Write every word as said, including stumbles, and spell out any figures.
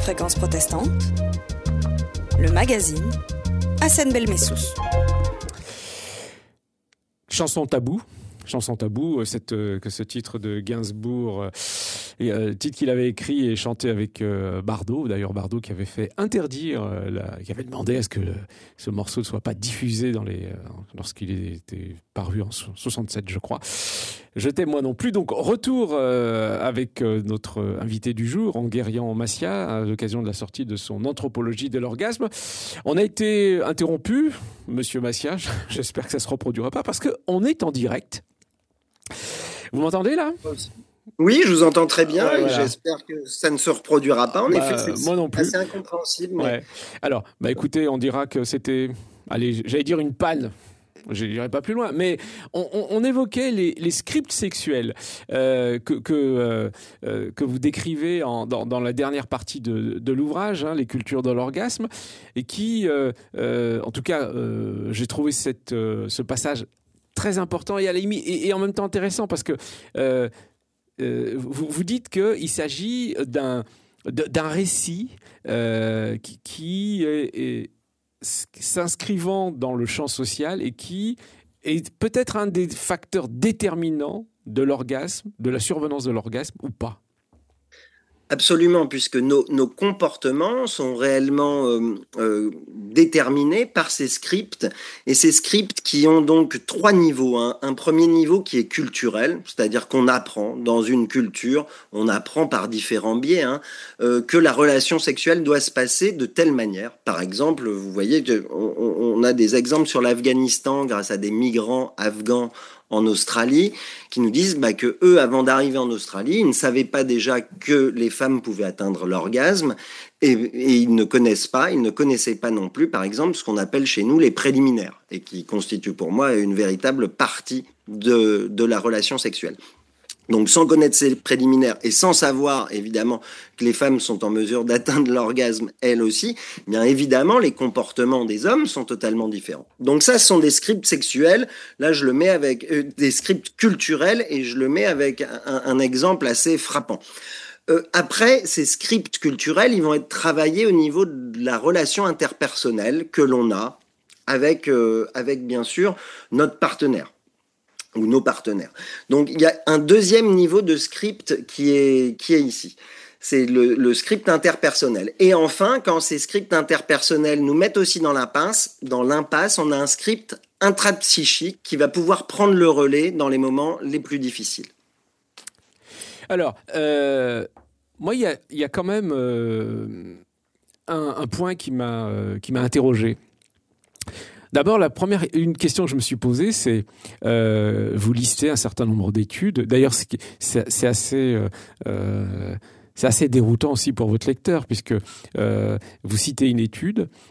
Fréquence protestante, le magazine, Hassan Belmessous. Chanson tabou. Chanson tabou, cette, euh, que ce titre de Gainsbourg, euh, et, euh, titre qu'il avait écrit et chanté avec euh, Bardot, d'ailleurs Bardot qui avait fait interdire, euh, la, qui avait demandé à ce que le, ce morceau ne soit pas diffusé dans les, euh, lorsqu'il était paru en soixante-sept, je crois. Je t'aime moi non plus. Donc retour euh, avec euh, notre invité du jour, Enguerrand Macias, à l'occasion de la sortie de son Anthropologie de l'orgasme. On a été interrompu, Monsieur Macias, j'espère que ça se reproduira pas, parce qu'on est en direct. Vous m'entendez là ? Oui, je vous entends très bien. Ouais, et voilà. J'espère que ça ne se reproduira pas. En bah, effet, c'est moi non plus. assez incompréhensible. Mais... Ouais. Alors, bah écoutez, on dira que c'était, allez, j'allais dire une panne. Je n'irai pas plus loin, mais on, on, on évoquait les, les scripts sexuels euh, que, que, euh, euh, que vous décrivez en, dans, dans la dernière partie de, de l'ouvrage, hein, les cultures de l'orgasme, et qui, euh, euh, en tout cas, euh, j'ai trouvé cette, euh, ce passage très important et à la limite et, et en même temps intéressant parce que euh, euh, vous, vous dites qu'il s'agit d'un, d'un récit euh, qui, qui est, est s'inscrivant dans le champ social et qui est peut-être un des facteurs déterminants de l'orgasme, de la survenance de l'orgasme ou pas. Absolument, puisque nos, nos comportements sont réellement euh, euh, déterminés par ces scripts, et ces scripts qui ont donc trois niveaux. Hein. Un premier niveau qui est culturel, c'est-à-dire qu'on apprend dans une culture, on apprend par différents biais, hein, euh, que la relation sexuelle doit se passer de telle manière. Par exemple, vous voyez qu'on on a des exemples sur l'Afghanistan grâce à des migrants afghans en Australie, qui nous disent bah, que eux, avant d'arriver en Australie, ils ne savaient pas déjà que les femmes pouvaient atteindre l'orgasme et, et ils ne connaissent pas, ils ne connaissaient pas non plus, par exemple, ce qu'on appelle chez nous les préliminaires et qui constituent pour moi une véritable partie de, de la relation sexuelle. Donc, sans connaître ces préliminaires et sans savoir, évidemment, que les femmes sont en mesure d'atteindre l'orgasme, elles aussi, bien évidemment, les comportements des hommes sont totalement différents. Donc ça, ce sont des scripts sexuels. Là, je le mets avec euh, des scripts culturels et je le mets avec un, un exemple assez frappant. Euh, après, ces scripts culturels, ils vont être travaillés au niveau de la relation interpersonnelle que l'on a avec, euh, avec bien sûr, notre partenaire ou nos partenaires. Donc, il y a un deuxième niveau de script qui est, qui est ici. C'est le, le script interpersonnel. Et enfin, quand ces scripts interpersonnels nous mettent aussi dans l'impasse, dans l'impasse, on a un script intrapsychique qui va pouvoir prendre le relais dans les moments les plus difficiles. Alors, euh, moi, il y a, il y a quand même euh, un, un point qui m'a, euh, qui m'a interrogé. D'abord, la première, une question que je me suis posée, c'est euh, vous listez un certain nombre d'études. D'ailleurs, c'est, c'est, c'est assez, euh, c'est assez déroutant aussi pour votre lecteur, puisque euh, vous citez une étude